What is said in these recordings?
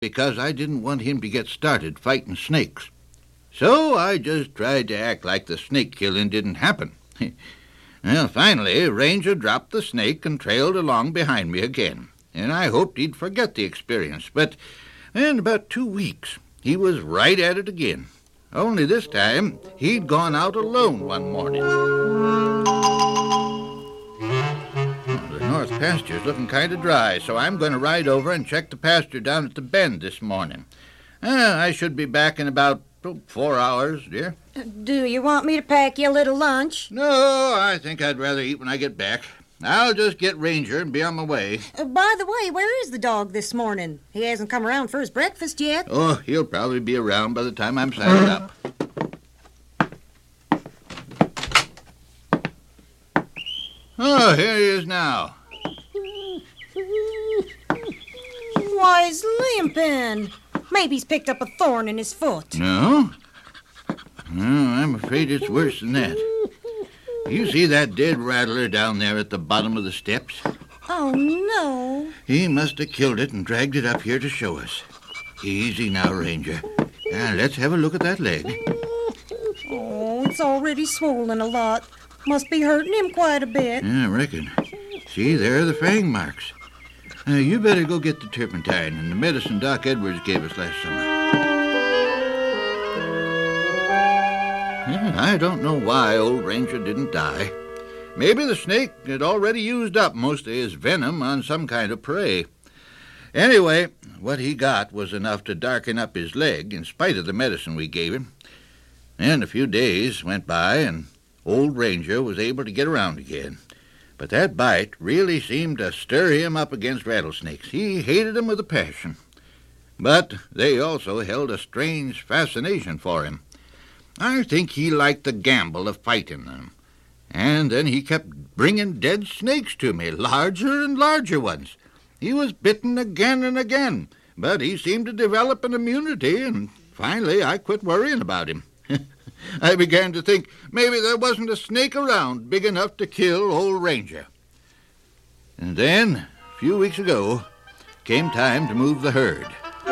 because I didn't want him to get started fighting snakes. So I just tried to act like the snake killing didn't happen. Well, finally, Ranger dropped the snake and trailed along behind me again, and I hoped he'd forget the experience. But in about 2 weeks, he was right at it again. Only this time, he'd gone out alone one morning. The north pasture's looking kind of dry, so I'm going to ride over and check the pasture down at the bend this morning. I should be back in about 4 hours, dear. Do you want me to pack you a little lunch? No, I think I'd rather eat when I get back. I'll just get Ranger and be on my way. By the way, where is the dog this morning? He hasn't come around for his breakfast yet. Oh, he'll probably be around by the time I'm saddled up. Oh, here he is now. Why, he's limping. Maybe he's picked up a thorn in his foot. No? No, I'm afraid it's worse than that. You see that dead rattler down there at the bottom of the steps? Oh, no. He must have killed it and dragged it up here to show us. Easy now, Ranger. Now, let's have a look at that leg. Oh, it's already swollen a lot. Must be hurting him quite a bit. Yeah, I reckon. See, there are the fang marks. You better go get the turpentine and the medicine Doc Edwards gave us last summer. I don't know why old Ranger didn't die. Maybe the snake had already used up most of his venom on some kind of prey. Anyway, what he got was enough to darken up his leg in spite of the medicine we gave him. And a few days went by and old Ranger was able to get around again. But that bite really seemed to stir him up against rattlesnakes. He hated them with a passion. But they also held a strange fascination for him. I think he liked the gamble of fighting them. And then he kept bringing dead snakes to me, larger and larger ones. He was bitten again and again, but he seemed to develop an immunity, and finally I quit worrying about him. I began to think maybe there wasn't a snake around big enough to kill old Ranger. And then, a few weeks ago, came time to move the herd.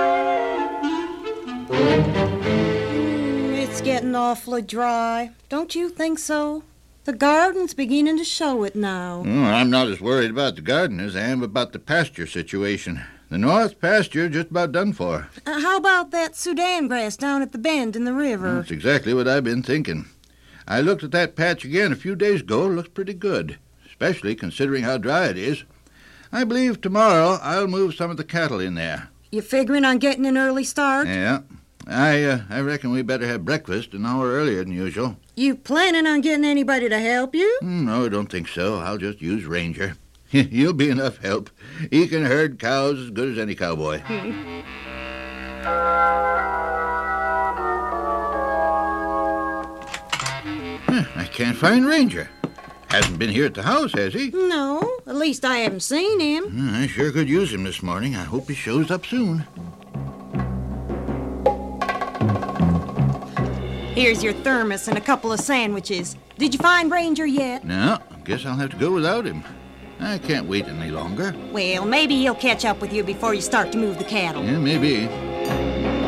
It's getting awfully dry. Don't you think so? The garden's beginning to show it now. I'm not as worried about the garden as I am about the pasture situation. The north pasture just about done for. How about that Sudan grass down at the bend in the river? That's exactly what I've been thinking. I looked at that patch again a few days ago. It looks pretty good, especially considering how dry it is. I believe tomorrow I'll move some of the cattle in there. You figuring on getting an early start? Yeah. I reckon we better have breakfast an hour earlier than usual. You planning on getting anybody to help you? No, I don't think so. I'll just use Ranger. He'll be enough help. He can herd cows as good as any cowboy. I can't find Ranger. Hasn't been here at the house, has he? No, at least I haven't seen him. I sure could use him this morning. I hope he shows up soon. Here's your thermos and a couple of sandwiches. Did you find Ranger yet? No, guess I'll have to go without him. I can't wait any longer. Well, maybe he'll catch up with you before you start to move the cattle. Yeah, maybe.